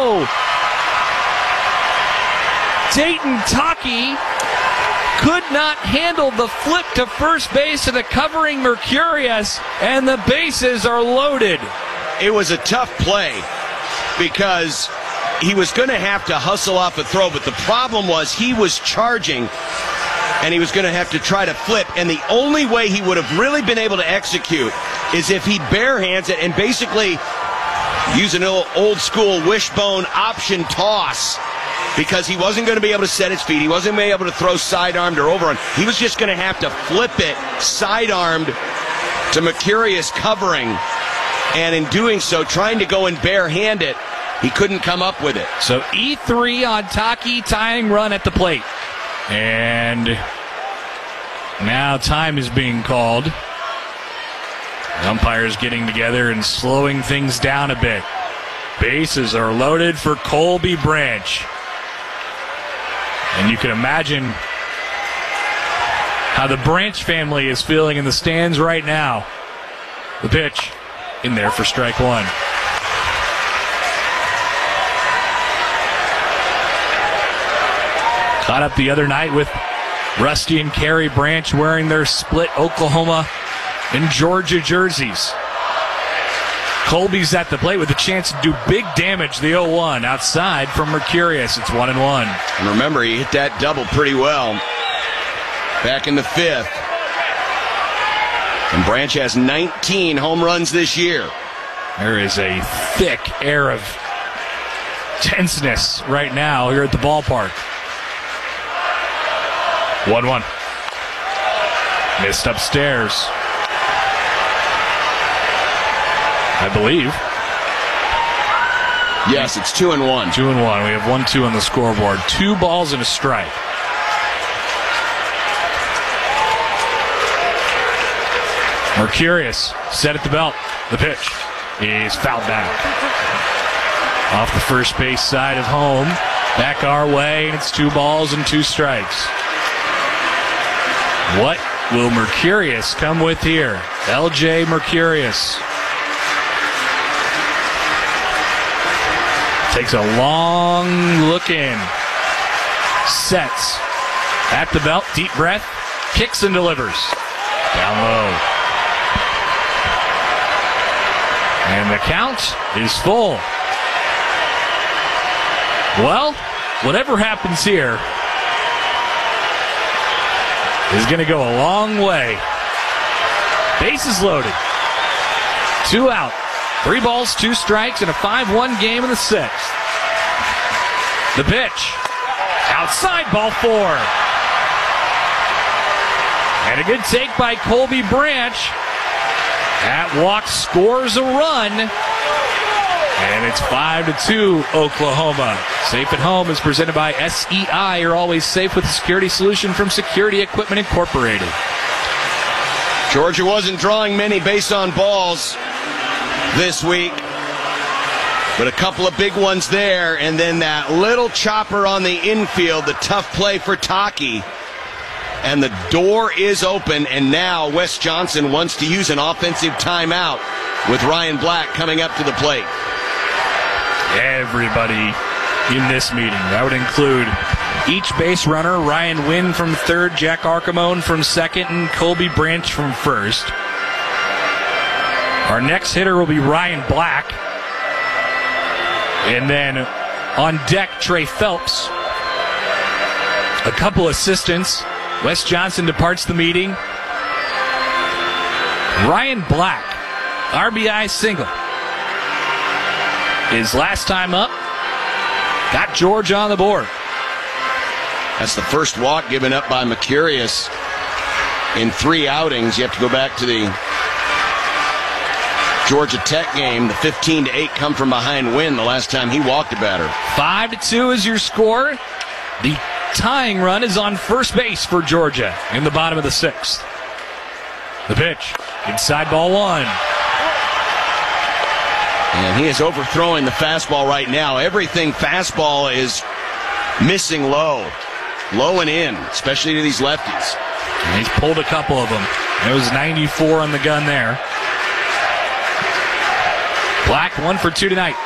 no! Dayton Taki could not handle the flip to first base of the covering Mercurius, and the bases are loaded. It was a tough play because he was going to have to hustle off a throw, but the problem was he was charging, and he was going to have to try to flip, and the only way he would have really been able to execute is if he bare hands it and basically use an old school wishbone option toss, because he wasn't going to be able to set his feet. He wasn't going to be able to throw sidearmed or overarm. He was just going to have to flip it sidearmed to Mercurius covering, and in doing so, trying to go and bare-hand it, he couldn't come up with it. So E3 on Taki, tying run at the plate. And now time is being called. The umpires getting together and slowing things down a bit. Bases are loaded for Colby Branch. And you can imagine how the Branch family is feeling in the stands right now. The pitch in there for strike one. Caught up the other night with Rusty and Kerry Branch wearing their split Oklahoma and Georgia jerseys. Colby's at the plate with a chance to do big damage. The 0-1 outside from Mercurius. It's 1-1. And remember, he hit that double pretty well back in the fifth. And Branch has 19 home runs this year. There is a thick air of tenseness right now here at the ballpark. 1-1. Missed upstairs, I believe. Yes, it's 2-1. 2-1. We have 1-2 on the scoreboard. 2 balls and a strike. Mercurius set at the belt. The pitch is fouled back. Off the first base side of home. Back our way, and it's 2 balls and 2 strikes. What will Mercurius come with here? LJ Mercurius. Takes a long look in. Sets. At the belt, deep breath. Kicks and delivers. Down low. And the count is full. Well, whatever happens here is going to go a long way. Bases loaded. 2 out. 3 balls, 2 strikes, and a 5-1 game in the 6th. The pitch. Outside, ball 4. And a good take by Colby Branch. That walk scores a run. And it's 5-2 Oklahoma. Safe at Home is presented by SEI. You're always safe with a security solution from Security Equipment Incorporated. Georgia wasn't drawing many base on balls this week, but a couple of big ones there, and then that little chopper on the infield, the tough play for Taki. And the door is open, and now Wes Johnson wants to use an offensive timeout with Ryan Black coming up to the plate. Everybody in this meeting. That would include each base runner, Ryan Wynn from third, Jack Archimone from second, and Colby Branch from first. Our next hitter will be Ryan Black. And then on deck, Trey Phelps. A couple assistants. Wes Johnson departs the meeting. Ryan Black, RBI single. His last time up, got Georgia on the board. That's the first walk given up by Mercurius in 3 outings. You have to go back to the Georgia Tech game, the 15-8 come from behind win the last time he walked a batter. 5-2 is your score. The tying run is on first base for Georgia in the bottom of the 6th. The pitch, inside ball 1. And he is overthrowing the fastball right now. Everything fastball is missing low and in, especially to these lefties. And he's pulled a couple of them. There was 94 on the gun there. Black 1 for 2 tonight.